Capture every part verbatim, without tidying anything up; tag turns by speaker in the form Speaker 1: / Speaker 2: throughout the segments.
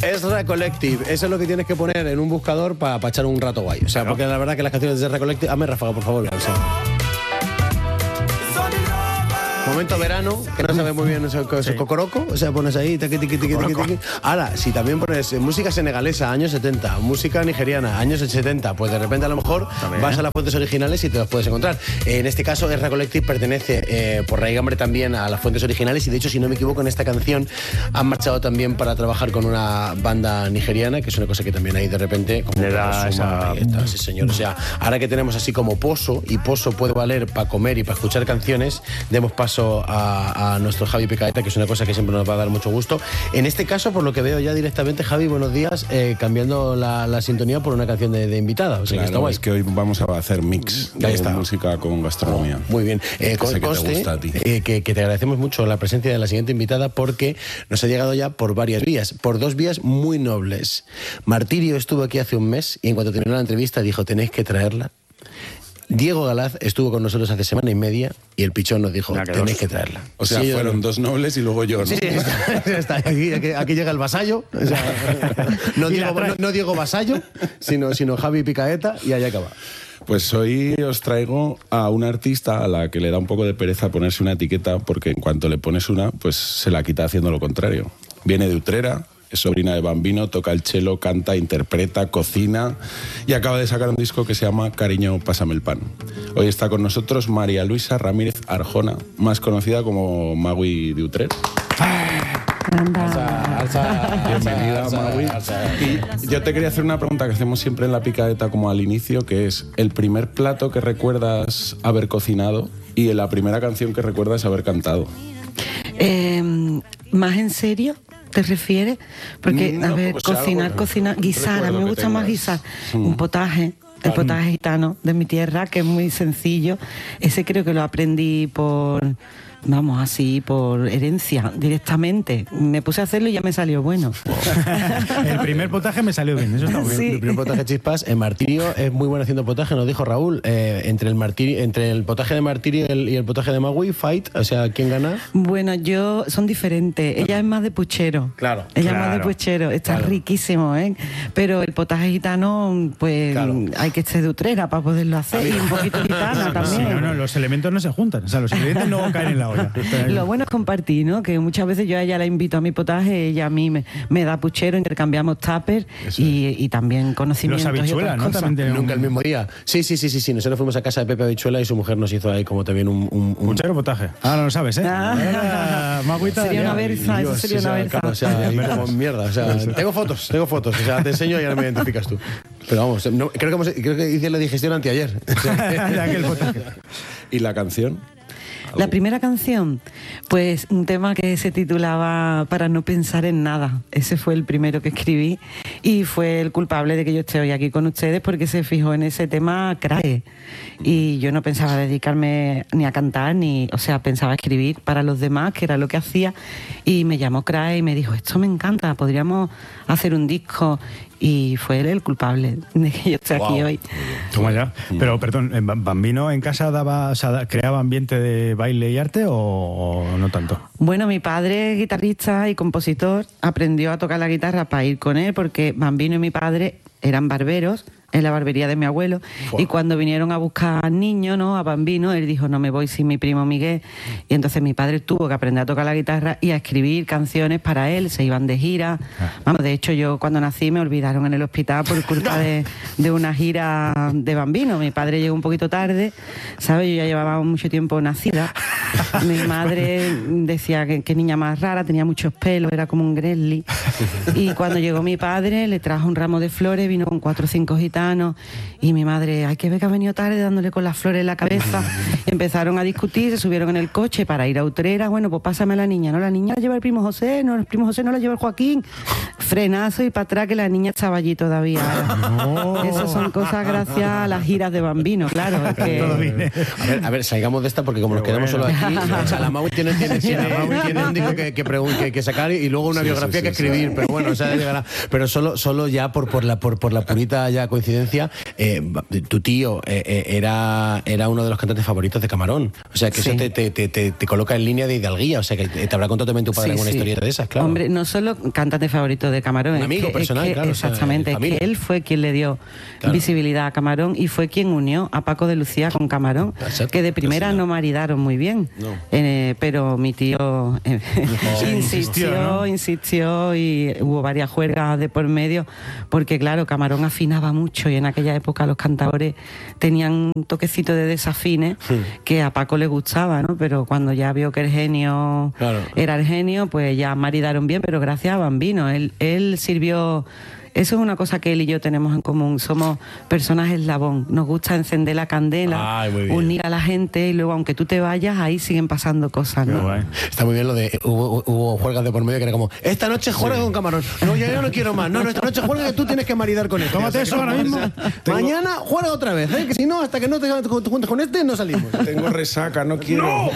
Speaker 1: Ezra Collective, eso es lo que tienes que poner en un buscador para pa echar un rato guay. O sea, porque la verdad que las canciones de Ezra Collective... Hazme ráfaga, por favor. O sea, momento verano, que no sabes muy bien ese, ese sí. cocoroco, o sea, pones ahí, tiqui, tiqui, tiqui, tiqui, tiqui. Ahora, si también pones música senegalesa, años setenta, música nigeriana, años setenta, pues de repente a lo mejor también vas a las fuentes originales y te los puedes encontrar. En este caso, Ezra Collective pertenece eh, por raigambre también a las fuentes originales y de hecho, si no me equivoco, en esta canción han marchado también para trabajar con una banda nigeriana, que es una cosa que también ahí de repente como
Speaker 2: le da esa...
Speaker 1: está, sí, señor. O sea, ahora que tenemos así como pozo, y pozo puede valer para comer y para escuchar canciones, demos paso A, a nuestro Javi Picaeta, que es una cosa que siempre nos va a dar mucho gusto. En este caso, por lo que veo ya directamente, Javi, buenos días, eh, cambiando la, la sintonía por una canción de, de invitada. O sea,
Speaker 3: claro,
Speaker 1: que está guay.
Speaker 3: Es que hoy vamos a hacer mix de
Speaker 1: está.
Speaker 3: música con gastronomía.
Speaker 1: Muy bien. Eh, con,
Speaker 3: que
Speaker 1: conste,
Speaker 3: te gusta a ti.
Speaker 1: Eh, que, que te agradecemos mucho la presencia de la siguiente invitada porque nos ha llegado ya por varias vías, por dos vías muy nobles. Martirio estuvo aquí hace un mes y en cuanto terminó la entrevista dijo, tenéis que traerla. Diego Galaz estuvo con nosotros hace semana y media y el Pichón nos dijo, tenéis que traerla.
Speaker 3: O sea, sí, fueron yo... dos nobles y luego yo, ¿no?
Speaker 1: Sí, sí, está, está, aquí, aquí, aquí llega el vasallo. O sea, no, Diego, no, no Diego Vasallo, sino, sino Javi Picaeta y allá acaba.
Speaker 3: Pues hoy os traigo a una artista a la que le da un poco de pereza ponerse una etiqueta porque en cuanto le pones una, pues se la quita haciendo lo contrario. Viene de Utrera, es sobrina de Bambino, toca el cello, canta, interpreta, cocina y acaba de sacar un disco que se llama Cariño, pásame el pan. Hoy está con nosotros María Luisa Ramírez Arjona, más conocida como Magui de Utrera.
Speaker 1: Alza, alza,
Speaker 3: bienvenida,
Speaker 1: alza,
Speaker 3: Magui.
Speaker 1: alza.
Speaker 3: Y yo te quería hacer una pregunta que hacemos siempre en la Picaeta como al inicio, que es el primer plato que recuerdas haber cocinado y la primera canción que recuerdas haber cantado.
Speaker 4: Eh, ¿Más en serio te refieres? Porque,
Speaker 3: no,
Speaker 4: a ver,
Speaker 3: pues
Speaker 4: cocinar,
Speaker 3: algo,
Speaker 4: cocinar, guisar, a mí me gusta
Speaker 3: tengas.
Speaker 4: más guisar. Mm. Un potaje, el
Speaker 3: Ah.
Speaker 4: potaje gitano de mi tierra, que es muy sencillo. Ese creo que lo aprendí por... Vamos, así, por herencia, directamente. Me puse a hacerlo y ya me salió bueno.
Speaker 2: El primer potaje me salió bien, eso está muy
Speaker 4: Sí.
Speaker 2: bien.
Speaker 1: El primer potaje chispas, en Martirio es muy bueno haciendo potaje, nos dijo Raúl. Eh, entre, el Martirio, entre el potaje de Martirio y el, y el potaje de Magui, fight, o sea, ¿quién gana?
Speaker 4: Bueno, yo... Son diferentes. Ella es más de puchero.
Speaker 1: Claro.
Speaker 4: Ella
Speaker 2: Claro.
Speaker 4: es más de puchero. Está
Speaker 1: Claro.
Speaker 4: riquísimo, ¿eh? Pero el potaje gitano, pues
Speaker 1: Claro.
Speaker 4: hay que ser de Utrera para poderlo hacer. Y un poquito gitana
Speaker 2: Sí,
Speaker 4: también.
Speaker 2: no, no, los elementos no se juntan, o sea, los ingredientes no caen en la olla.
Speaker 4: Lo bueno es compartir, ¿no? Que muchas veces yo a ella la invito a mi potaje, ella a mí me, me da puchero, intercambiamos tupper y, y también conocimientos.
Speaker 2: Los habichuelas,
Speaker 4: y otras
Speaker 2: ¿no?
Speaker 4: cosas.
Speaker 2: También tienen
Speaker 1: Nunca
Speaker 2: un...
Speaker 1: el mismo día. Sí, sí, sí, sí, sí. Nosotros fuimos a casa de Pepe Habichuela y su mujer nos hizo ahí como también un... un, un...
Speaker 2: ¿Puchero o potaje? Ah, no lo sabes, ¿eh?
Speaker 4: Ah.
Speaker 2: Ah, Magüita,
Speaker 4: Sería una
Speaker 2: ya.
Speaker 4: versa, eso
Speaker 1: Dios,
Speaker 4: sería
Speaker 1: o sea,
Speaker 4: una versa.
Speaker 1: claro, o sea, ahí como mierda. O sea, tengo fotos, tengo fotos. O sea, te enseño y ahora me identificas tú. Pero vamos, no, creo, que hemos, creo que hice la digestión anteayer. O sea,
Speaker 2: Ya que el potaje.
Speaker 3: ¿Y la canción?
Speaker 4: La primera canción, pues un tema que se titulaba Para no pensar en nada. Ese fue el primero que escribí y fue el culpable de que yo esté hoy aquí con ustedes porque se fijó en ese tema Crae. Y yo no pensaba dedicarme ni a cantar, ni, o sea, pensaba escribir para los demás, que era lo que hacía. Y me llamó Crae y me dijo, esto me encanta, podríamos hacer un disco. Y fue él el culpable de que yo esté aquí
Speaker 1: Wow.
Speaker 4: hoy.
Speaker 2: Toma ya. Pero, perdón, ¿Bambino en casa daba, o sea, creaba ambiente de baile y arte o, o no tanto?
Speaker 4: Bueno, mi padre, guitarrista y compositor, aprendió a tocar la guitarra para ir con él porque Bambino y mi padre eran barberos en la barbería de mi abuelo. Wow. Y cuando vinieron a buscar niños, ¿no?, a Bambino, él dijo, no me voy sin mi primo Miguel. Y entonces mi padre tuvo que aprender a tocar la guitarra y a escribir canciones para él, se iban de gira. Ah. Vamos, de hecho yo cuando nací me olvidaron en el hospital por culpa de, de una gira de Bambino. Mi padre llegó un poquito tarde, ¿sabes? Yo ya llevaba mucho tiempo nacida. Mi madre decía que, que niña más rara, tenía muchos pelos, era como un Gremlin. Y cuando llegó mi padre le trajo un ramo de flores, vino con cuatro o cinco gitanos y mi madre, hay que ver que ha venido tarde dándole con las flores en la cabeza. Y empezaron a discutir, se subieron en el coche para ir a Utrera. Bueno, pues pásame a la niña, ¿no? La niña la lleva el primo José, no, el primo José no la lleva el Joaquín. Frenazo y para atrás que la niña estaba allí todavía. No. Esas son cosas gracias a las giras de Bambino, claro. Es que...
Speaker 1: a, ver, a ver, salgamos de esta porque como Pero nos quedamos bueno. solo aquí, o sea, la Maui tiene, tiene, tiene, tiene un disco que, que, que, que sacar y luego una sí, biografía sí, que sí, escribir, sí. Pero bueno, o sea, llegará. Pero solo, solo ya por, por, la, por, por la purita ya coincidencia, eh, tu tío eh, eh, era, era uno de los cantantes favoritos de Camarón. O sea, que sí. eso te, te, te, te, te coloca en línea de hidalguía. O sea, que te habrá contado también tu padre sí, alguna sí. historieta de esas, claro.
Speaker 4: Hombre, no solo cantante favorito de de Camarón.
Speaker 1: Un
Speaker 4: es
Speaker 1: amigo
Speaker 4: que,
Speaker 1: personal,
Speaker 4: es que,
Speaker 1: claro.
Speaker 4: Exactamente,
Speaker 1: O sea,
Speaker 4: es que él fue quien le dio
Speaker 1: claro.
Speaker 4: visibilidad a Camarón y fue quien unió a Paco de Lucía con Camarón,
Speaker 1: Exacto.
Speaker 4: que de primera no maridaron muy bien,
Speaker 1: No.
Speaker 4: eh, pero mi tío eh,
Speaker 2: insistió,
Speaker 4: insistió,
Speaker 2: ¿no?
Speaker 4: insistió y hubo varias juergas de por medio, porque claro, Camarón afinaba mucho y en aquella época los cantadores tenían un toquecito de desafines que a Paco le gustaba, ¿no? Pero cuando ya vio que el genio
Speaker 1: Claro.
Speaker 4: era el genio, pues ya maridaron bien, pero gracias a Bambino. Él, él sirvió... Eso es una cosa que él y yo tenemos en común. Somos personas eslabón. Nos gusta encender la candela,
Speaker 1: Ay, muy bien.
Speaker 4: unir a la gente y luego, aunque tú te vayas, ahí siguen pasando cosas,
Speaker 2: Qué
Speaker 4: ¿no?
Speaker 2: guay.
Speaker 1: Está muy bien lo de. Hubo, hubo juergas de por medio que era como: esta noche juega con Camarón. No, yo, yo no quiero más. No, no, esta noche juega que tú tienes que maridar con este.
Speaker 2: Tómate
Speaker 1: O sea,
Speaker 2: eso ahora
Speaker 1: que-
Speaker 2: mismo.
Speaker 1: Mañana juega otra vez, ¿eh? Que si no, hasta que no te, te juntes con este, no salimos.
Speaker 3: Tengo resaca, no quiero.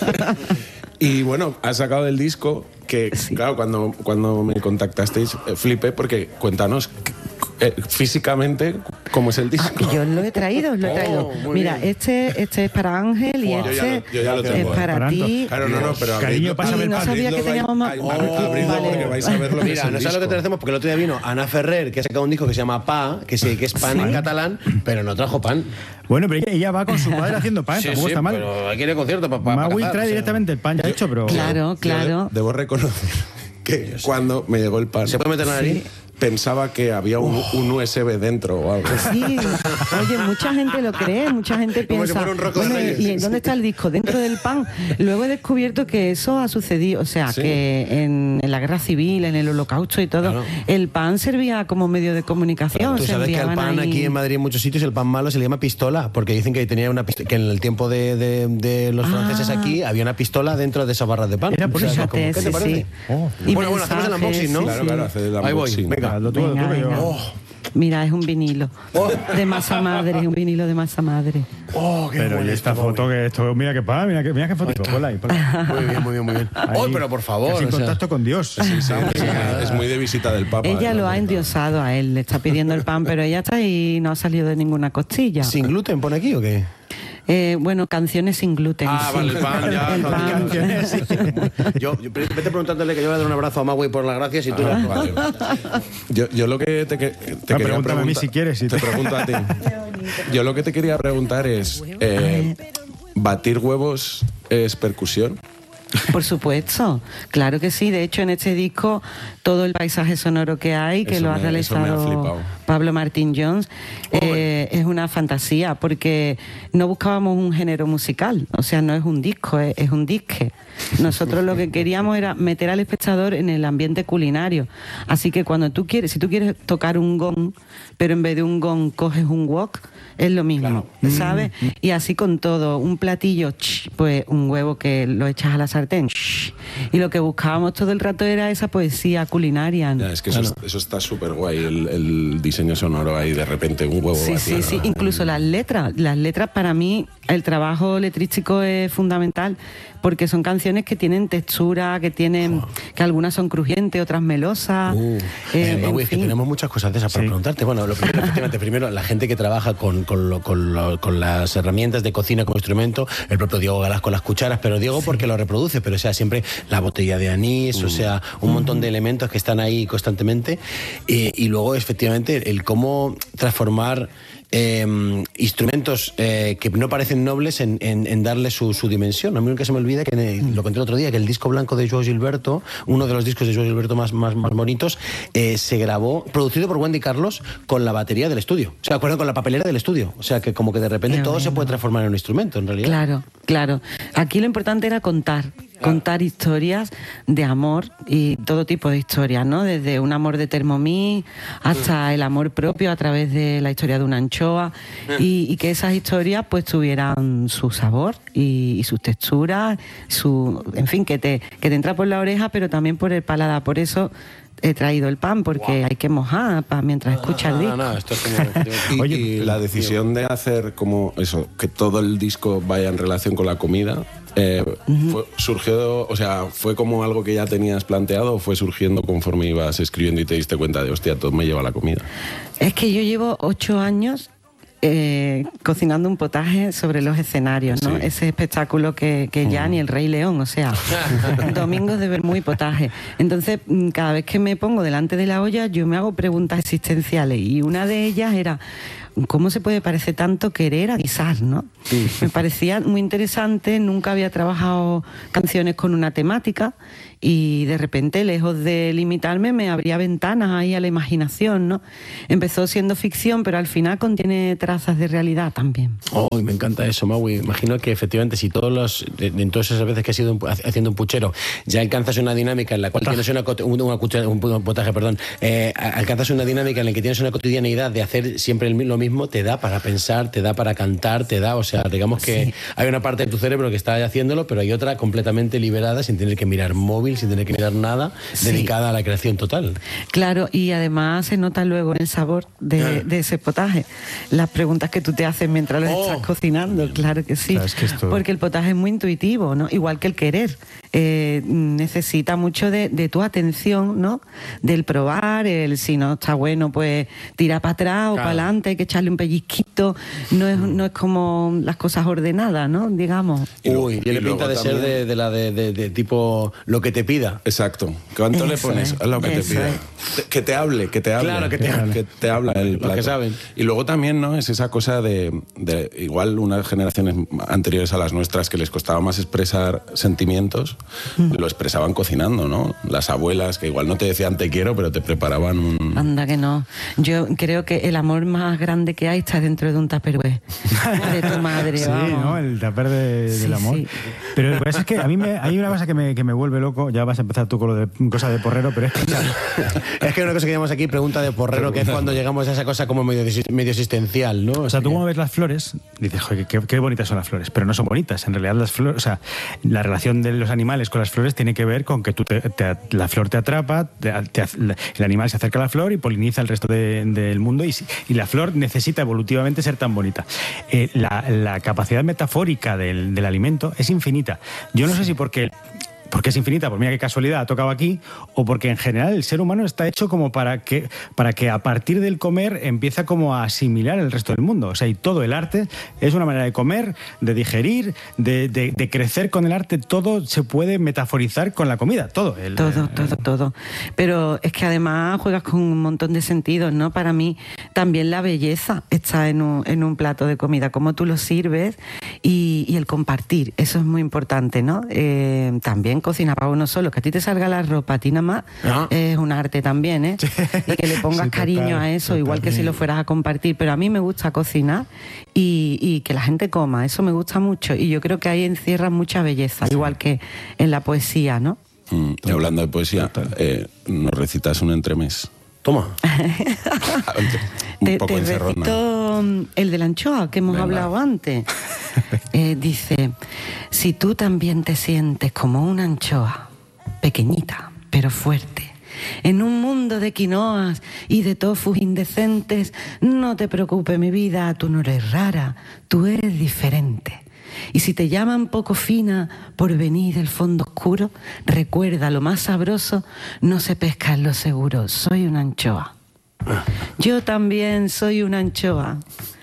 Speaker 3: Y bueno, has sacado el disco que, claro, cuando, cuando me contactasteis, eh, flipé porque cuéntanos eh, físicamente cómo es el disco.
Speaker 4: Ah, yo lo he traído, lo he
Speaker 1: Oh,
Speaker 4: traído.
Speaker 1: muy
Speaker 4: Mira,
Speaker 1: bien.
Speaker 4: este, este es para Ángel y
Speaker 3: Yo ya
Speaker 4: este
Speaker 3: lo- yo ya lo
Speaker 4: es
Speaker 3: tengo,
Speaker 4: para
Speaker 2: Esperando.
Speaker 4: ti.
Speaker 3: Claro, no, no, pero
Speaker 2: Cariño,
Speaker 3: abridlo-
Speaker 2: pásame
Speaker 4: el
Speaker 3: abridlo,
Speaker 4: pan. No sabía que
Speaker 3: abridlo,
Speaker 4: teníamos más-
Speaker 3: ay,
Speaker 4: Oh,
Speaker 3: abridlo
Speaker 4: vale.
Speaker 3: porque vais a ver lo que
Speaker 1: Mira,
Speaker 3: es el
Speaker 1: no sabes lo que te
Speaker 3: disco.
Speaker 1: hacemos porque el otro día vino Ana Ferrer, que ha sacado un disco que se llama Pa, que, sí, que es pan en catalán, pero no trajo pan.
Speaker 2: Bueno, pero ella, ella va con su padre haciendo pan, tampoco está mal.
Speaker 1: pero hay que ir al concierto para pa, pa
Speaker 2: Magui
Speaker 1: cazar,
Speaker 2: trae
Speaker 1: o sea.
Speaker 2: directamente el pan ya hecho, pero...
Speaker 4: Claro,
Speaker 3: Yo
Speaker 4: claro.
Speaker 3: debo reconocer que cuando me llegó el pan
Speaker 1: ¿Se puede meter en la nariz?
Speaker 3: pensaba que había un, un U S B dentro o algo.
Speaker 4: Sí, oye, mucha gente lo cree, mucha gente
Speaker 1: Como si
Speaker 4: piensa,
Speaker 1: fuera un rosco de
Speaker 4: bueno,
Speaker 1: reyes.
Speaker 4: ¿y dónde está el disco? Dentro del pan. Luego he descubierto que eso ha sucedido, o sea,
Speaker 3: Sí.
Speaker 4: que en, en la guerra civil, en el holocausto y todo,
Speaker 1: Claro.
Speaker 4: el pan servía como medio de comunicación.
Speaker 1: Tú
Speaker 4: se
Speaker 1: sabes que el
Speaker 4: enviaban
Speaker 1: pan
Speaker 4: ahí-
Speaker 1: aquí en Madrid, en muchos sitios, el pan malo se le llama pistola, porque dicen que tenía una pist- que en el tiempo de, de- de los
Speaker 4: Ah.
Speaker 1: franceses aquí había una pistola dentro de esas barras de pan.
Speaker 2: Era por
Speaker 1: O sea,
Speaker 2: eso.
Speaker 1: como, ¿qué
Speaker 4: Fíjate,
Speaker 1: te
Speaker 4: sí,
Speaker 1: parece?
Speaker 4: sí.
Speaker 2: Oh.
Speaker 4: Y
Speaker 1: Bueno, bueno, hacemos el
Speaker 4: mensajes,
Speaker 1: unboxing, ¿no?
Speaker 4: sí,
Speaker 3: Claro,
Speaker 4: sí.
Speaker 3: claro, haced el
Speaker 1: Ahí voy,
Speaker 3: unboxing.
Speaker 1: venga.
Speaker 2: Hazlo tú, hazlo tú,
Speaker 4: Venga,
Speaker 2: que yo-
Speaker 4: venga.
Speaker 1: Oh.
Speaker 4: Mira, es un vinilo de masa madre, es un vinilo de masa madre.
Speaker 1: Oh, qué
Speaker 2: Pero y
Speaker 1: bueno
Speaker 2: esta
Speaker 1: esto,
Speaker 2: foto
Speaker 1: Bobby.
Speaker 2: que esto, mira qué pan, mira qué, mira qué foto. Ponla ahí, ponla ahí.
Speaker 1: Muy bien, muy bien, muy bien.
Speaker 2: Ahí,
Speaker 1: Oh, pero por favor.
Speaker 2: casi en
Speaker 1: o sea,
Speaker 2: contacto con Dios.
Speaker 3: Sí, sí, es, es muy de visita del Papa.
Speaker 4: Ella
Speaker 3: eh,
Speaker 4: lo
Speaker 3: la
Speaker 4: ha
Speaker 3: verdad.
Speaker 4: endiosado a él, le está pidiendo el pan, pero ella está ahí y no ha salido de ninguna costilla.
Speaker 1: ¿Sin gluten pone aquí o qué?
Speaker 4: Eh, bueno, canciones sin gluten.
Speaker 1: Ah,
Speaker 4: sí.
Speaker 1: vale, el pan ya.
Speaker 4: El
Speaker 1: no,
Speaker 4: pan.
Speaker 1: canciones, sí. Yo, yo, vete preguntándole que yo voy a dar un abrazo a Magui por las gracias y tú.
Speaker 3: Ah, vale. Yo, yo lo que te, que- te
Speaker 2: Ah,
Speaker 3: quería
Speaker 2: pregúntame a mí
Speaker 3: preguntar-
Speaker 2: si quieres, si
Speaker 3: te
Speaker 2: te-
Speaker 3: pregunto a ti. Yo lo que te quería preguntar es, eh, ¿batir huevos es percusión?
Speaker 4: Por supuesto, claro que sí. De hecho, en este disco, todo el paisaje sonoro que hay, que
Speaker 3: Eso
Speaker 4: lo ha
Speaker 3: me- eso me ha
Speaker 4: realizado
Speaker 3: flipado.
Speaker 4: Pablo Martín Jones, eh, es una fantasía, porque no buscábamos un género musical, o sea, no es un disco, es, es un disque. Nosotros lo que queríamos era meter al espectador en el ambiente culinario. Así que cuando tú quieres, si tú quieres tocar un gong, pero en vez de un gong coges un wok, es lo mismo, ¿sabes? Y así con todo, un platillo, ch, pues un huevo que lo echas a la sartén, ch, y lo que buscábamos todo el rato era esa poesía culinaria, ¿no?
Speaker 3: Ya, es que eso, es- eso está súper guay, el, el diseño sonoro ahí, de repente un huevo
Speaker 4: Sí,
Speaker 3: batido.
Speaker 4: sí, sí. Incluso las letras. Las letras, para mí, el trabajo letrístico es fundamental porque son canciones que tienen textura, que tienen, que algunas son crujientes, otras melosas.
Speaker 1: Uh,
Speaker 4: eh,
Speaker 1: eh,
Speaker 4: en
Speaker 1: Magui, es que
Speaker 4: fin.
Speaker 1: tenemos muchas cosas de esas para
Speaker 2: Sí.
Speaker 1: preguntarte. Bueno, lo primero, efectivamente, primero, la gente que trabaja con, con, lo- con, lo- con las herramientas de cocina como instrumento, el propio Diego Galás con las cucharas, pero Diego porque lo reproduce, pero o sea, siempre la botella de anís, o sea, un montón de elementos que están ahí constantemente. Eh, y luego, efectivamente, el cómo transformar eh, instrumentos eh, que no parecen nobles en, en, en darle su, su dimensión. A mí nunca se me olvida, que eh, lo conté el otro día, que el disco blanco de Joao Gilberto, uno de los discos de Joao Gilberto más, más, más bonitos, eh, se grabó, producido por Wendy Carlos, con la batería del estudio. O sea, acuerdo, con la papelera del estudio. O sea, que como que de repente
Speaker 4: Qué
Speaker 1: todo se
Speaker 4: bueno.
Speaker 1: puede transformar en un instrumento, en realidad.
Speaker 4: Claro, claro. Aquí lo importante era contar, contar historias de amor y todo tipo de historias, ¿no? Desde un amor de Thermomix hasta el amor propio a través de la historia de una anchoa y, y que esas historias pues tuvieran su sabor y, y sus texturas, su, en fin, que te, que te entra por la oreja pero también por el paladar. Por eso he traído el pan, porque hay que mojar pa- mientras escucha el
Speaker 1: No,
Speaker 4: disco.
Speaker 1: no, no, esto es como...
Speaker 3: Y,
Speaker 2: Oye,
Speaker 3: y la decisión de hacer como eso, que todo el disco vaya en relación con la comida, eh, fue, surgió, o sea, ¿fue como algo que ya tenías planteado o fue surgiendo conforme ibas escribiendo y te diste cuenta de, hostia, todo me lleva a la comida?
Speaker 4: Es que yo llevo ocho años eh, cocinando un potaje sobre los escenarios, ¿no? Sí. Ese espectáculo que, que ya mm. ni el Rey León, o sea, domingos de vermú y potaje. Entonces, cada vez que me pongo delante de la olla, yo me hago preguntas existenciales y una de ellas era: ¿cómo se puede parecer tanto querer a guisar, no? Sí. Me parecía muy interesante, nunca había trabajado canciones con una temática y de repente, lejos de limitarme, me abría ventanas ahí a la imaginación, ¿no? Empezó siendo ficción, pero al final contiene trazas de realidad también.
Speaker 1: Oh, me encanta eso, Maui. Imagino que efectivamente, si todos los, en todas esas veces que has ido haciendo un puchero, ya alcanzas una dinámica en la cual tienes una, una, una un potaje, perdón, eh, alcanzas una dinámica en la que tienes una cotidianeidad de hacer siempre lo mismo, te da para pensar, te da para cantar, te da, o sea, digamos que sí. hay una parte de tu cerebro que está haciéndolo, pero hay otra completamente liberada, sin tener que mirar móvil, sin tener que mirar nada, sí. dedicada a la creación total.
Speaker 4: Claro, y además se nota luego el sabor de, de ese potaje. Las preguntas que tú te haces mientras lo oh. estás cocinando, claro que sí. Claro, es que esto... Porque el potaje es muy intuitivo, ¿no? Igual que el querer. Eh, necesita mucho de, de tu atención, ¿no? Del probar, el si no está bueno, pues tira para atrás claro. o para adelante, hay que echarle un pellizquito. No es, no es como las cosas ordenadas, ¿no? Digamos.
Speaker 1: Uy, y le pinta de también... ser de, de la de, de, de tipo lo que te pida.
Speaker 3: Exacto. ¿Cuánto eso le pones? Es lo que te pide. Es. Que te hable, que te hable.
Speaker 1: Claro, que te hable.
Speaker 3: Que te habla el plato.
Speaker 1: Los que saben.
Speaker 3: Y luego también, ¿no? Es esa cosa de, de igual unas generaciones anteriores a las nuestras que les costaba más expresar sentimientos, mm. lo expresaban cocinando, ¿no? Las abuelas que igual no te decían te quiero, pero te preparaban un...
Speaker 4: Anda que no. Yo creo que el amor más grande que hay está dentro de un tupperware. De tu madre,
Speaker 2: sí,
Speaker 4: vamos.
Speaker 2: ¿no? El tupper de,
Speaker 4: sí,
Speaker 2: del amor. Sí. Pero lo que pasa es que a mí me, hay una cosa que me, que me vuelve loco. Ya vas a empezar tú con lo de cosa de porrero, pero es que...
Speaker 1: es que una cosa que llamamos aquí pregunta de porrero, que es cuando llegamos a esa cosa como medio, medio existencial, ¿no?
Speaker 2: O sea, tú cuando ves las flores, dices, joder, qué, qué bonitas son las flores, pero no son bonitas. En realidad las flores, o sea, la relación de los animales con las flores tiene que ver con que tú te, te, la flor te atrapa, te, te, el animal se acerca a la flor y poliniza el resto de, del mundo y, y la flor necesita evolutivamente ser tan bonita. Eh, la, la capacidad metafórica del, del alimento es infinita. Yo no sé si porque... porque es infinita, pues mira qué casualidad ha tocado aquí, o porque en general el ser humano está hecho como para que, para que a partir del comer empieza como a asimilar el resto del mundo. O sea, y todo el arte es una manera de comer, de digerir, de, de, de crecer con el arte. Todo se puede metaforizar con la comida, todo. El,
Speaker 4: todo, el, todo, todo. Pero es que además juegas con un montón de sentidos, ¿no? Para mí también la belleza está en un, en un plato de comida, cómo tú lo sirves y, y el compartir, eso es muy importante, ¿no? Eh, también cocina para uno solo, que a ti te salga la ropa, a ti nada más, ¿no? Es un arte también, ¿eh? Y que le pongas sí, cariño total, a eso, total, igual que si lo fueras a compartir. Pero a mí me gusta cocinar y, y que la gente coma, eso me gusta mucho. Y yo creo que ahí encierra mucha belleza, sí. igual que en la poesía, ¿no?
Speaker 3: Mm, y hablando de poesía, eh, nos recitas un entremés.
Speaker 1: Toma.
Speaker 3: un
Speaker 4: te,
Speaker 3: poco
Speaker 4: te recito el de la anchoa que hemos Venga. hablado antes. Eh, dice: si tú también te sientes como una anchoa, pequeñita pero fuerte, en un mundo de quinoas y de tofus indecentes, no te preocupes, mi vida, tú no eres rara, tú eres diferente. Y si te llaman poco fina por venir del fondo oscuro, recuerda, lo más sabroso no se pesca en lo seguro. Soy una anchoa. Yo también soy una anchoa.